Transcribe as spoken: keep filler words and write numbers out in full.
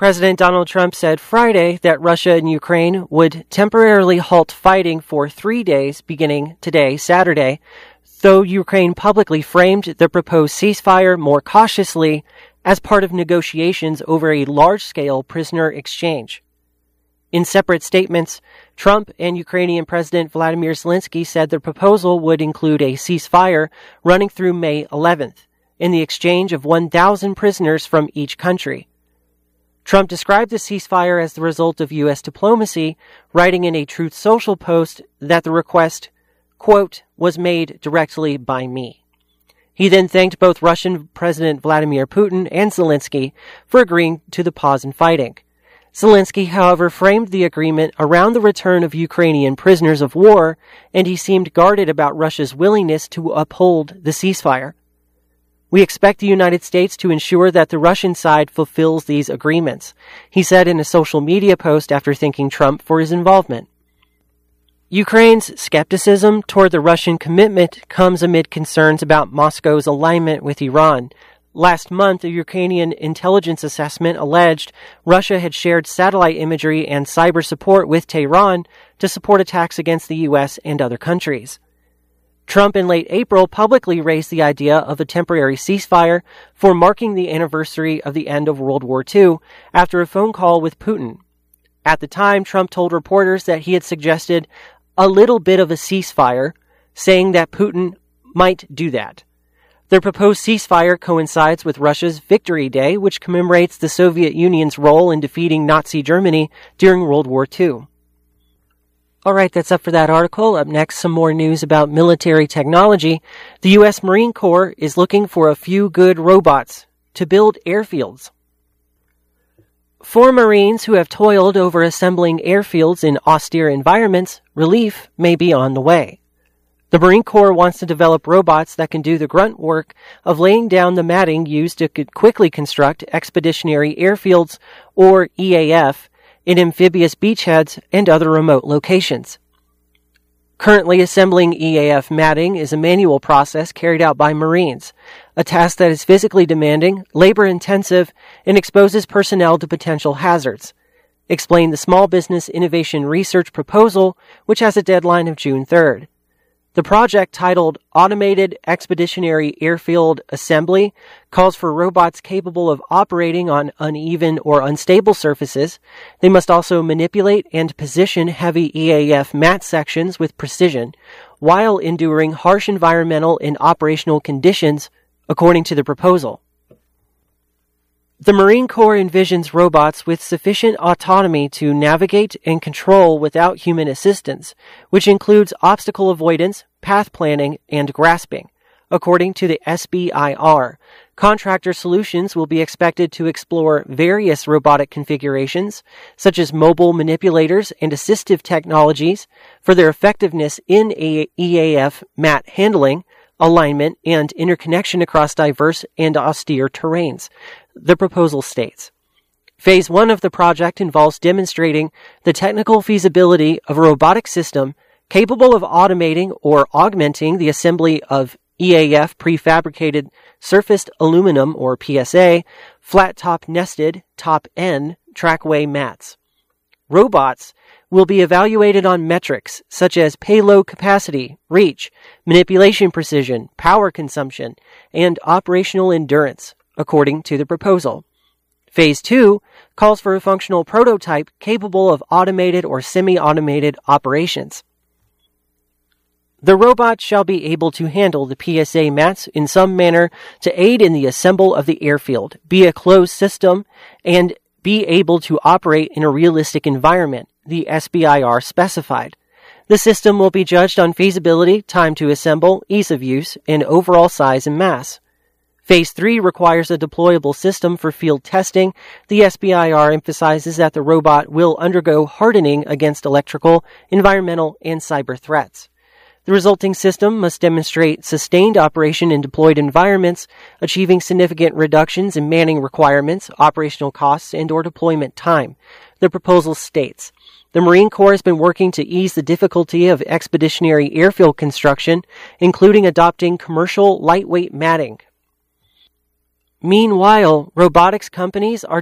President Donald Trump said Friday that Russia and Ukraine would temporarily halt fighting for three days beginning today, Saturday, though Ukraine publicly framed the proposed ceasefire more cautiously as part of negotiations over a large-scale prisoner exchange. In separate statements, Trump and Ukrainian President Vladimir Zelensky said the proposal would include a ceasefire running through May eleventh, in the exchange of one thousand prisoners from each country. Trump described the ceasefire as the result of U S diplomacy, writing in a Truth Social post that the request, quote, was made directly by me. He then thanked both Russian President Vladimir Putin and Zelensky for agreeing to the pause in fighting. Zelensky, however, framed the agreement around the return of Ukrainian prisoners of war, and he seemed guarded about Russia's willingness to uphold the ceasefire. We expect the United States to ensure that the Russian side fulfills these agreements, he said in a social media post after thanking Trump for his involvement. Ukraine's skepticism toward the Russian commitment comes amid concerns about Moscow's alignment with Iran. Last month, a Ukrainian intelligence assessment alleged Russia had shared satellite imagery and cyber support with Tehran to support attacks against the U S and other countries. Trump in late April publicly raised the idea of a temporary ceasefire for marking the anniversary of the end of World War Two after a phone call with Putin. At the time, Trump told reporters that he had suggested a little bit of a ceasefire, saying that Putin might do that. The proposed ceasefire coincides with Russia's Victory Day, which commemorates the Soviet Union's role in defeating Nazi Germany during World War Two. All right, that's up for that article. Up next, some more news about military technology. The U S Marine Corps is looking for a few good robots to build airfields. For Marines who have toiled over assembling airfields in austere environments, relief may be on the way. The Marine Corps wants to develop robots that can do the grunt work of laying down the matting used to quickly construct expeditionary airfields, or E A F, in amphibious beachheads and other remote locations. Currently, assembling E A F matting is a manual process carried out by Marines, a task that is physically demanding, labor-intensive, and exposes personnel to potential hazards, explained the Small Business Innovation Research proposal, which has a deadline of June third. The project, titled Automated Expeditionary Airfield Assembly, calls for robots capable of operating on uneven or unstable surfaces. They must also manipulate and position heavy E A F mat sections with precision, while enduring harsh environmental and operational conditions, according to the proposal. The Marine Corps envisions robots with sufficient autonomy to navigate and control without human assistance, which includes obstacle avoidance, path planning, and grasping. According to the S B I R, Contractor Solutions will be expected to explore various robotic configurations, such as mobile manipulators and assistive technologies, for their effectiveness in E A F mat handling, alignment, and interconnection across diverse and austere terrains, the proposal states. Phase one of the project involves demonstrating the technical feasibility of a robotic system capable of automating or augmenting the assembly of E A F prefabricated surfaced aluminum, or P S A, flat-top nested, top-N, trackway mats. Robots will be evaluated on metrics such as payload capacity, reach, manipulation precision, power consumption, and operational endurance, according to the proposal. Phase two calls for a functional prototype capable of automated or semi-automated operations. The robot shall be able to handle the P S A mats in some manner to aid in the assemble of the airfield, be a closed system, and be able to operate in a realistic environment, the S B I R specified. The system will be judged on feasibility, time to assemble, ease of use, and overall size and mass. Phase three requires a deployable system for field testing. The S B I R emphasizes that the robot will undergo hardening against electrical, environmental, and cyber threats. The resulting system must demonstrate sustained operation in deployed environments, achieving significant reductions in manning requirements, operational costs, and or deployment time. The proposal states, the Marine Corps has been working to ease the difficulty of expeditionary airfield construction, including adopting commercial lightweight matting. Meanwhile, robotics companies are